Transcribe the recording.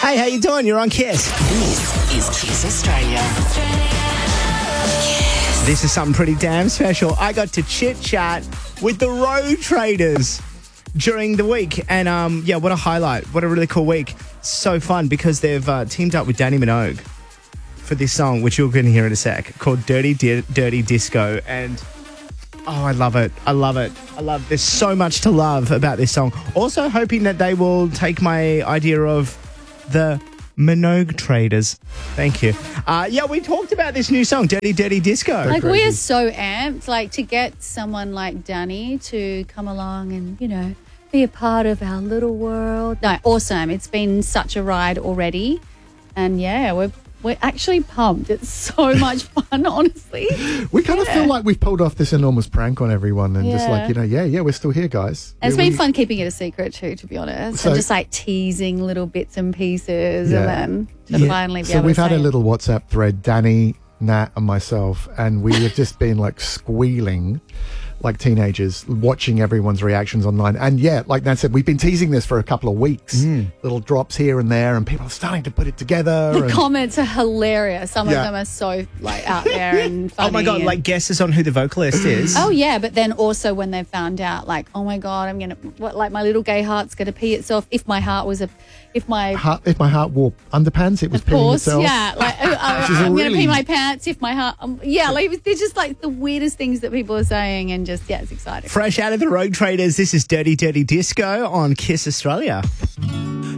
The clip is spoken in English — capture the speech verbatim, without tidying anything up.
Hey, how you doing? You're on Kiss. This is Kiss Australia. Kiss. This is something pretty damn special. I got to chit-chat with the Road Traders during the week. And, um, yeah, what a highlight. What a really cool week. So fun because they've uh, teamed up with Danny Minogue for this song, which you're going to hear in a sec, called Dirty Di- Dirty Disco. And, oh, I love it. I love it. I love There's so much to love about this song. Also hoping that they will take my idea of the Minogue Traders. Thank you. Uh, yeah, we talked about this new song, Dirty Dirty Disco. Like, we are so amped, like, to get someone like Danny to come along and, you know, be a part of our little world. No, awesome. It's been such a ride already. And, yeah, we're we're actually pumped. It's so much fun, honestly. We kind of Yeah. feel like we've pulled off this enormous prank on everyone and just Yeah. like, you know, yeah, yeah, we're still here, guys. And it's Yeah, been we- fun keeping it a secret too, to be honest. So- and just like teasing little bits and pieces Yeah. and then to Yeah. finally be So able we've to had say a it. little WhatsApp thread, Danny, Nat and myself, and we have just been like squealing like teenagers, watching everyone's reactions online. And yeah, like Nat said, we've been teasing this for a couple of weeks. Little drops here and there, and people are starting to put it together. The and comments are hilarious. Some Yeah. of them are so like out there and funny. Oh, my God, and- like guesses on who the vocalist is. Oh yeah, but then also when they found out, like, oh my God, I'm gonna, what, like my little gay heart's gonna pee itself. If my heart was a, if my, Heart, if my heart wore underpants, it was of course, peeing itself. yeah, like uh, uh, Which is a I'm gonna really- pee my pants. If my heart, um, yeah, like they're just like the weirdest things that people are saying, and just yeah, it's exciting. Fresh out of the Road Traders, this is Dirty Dirty Disco on Kiss Australia.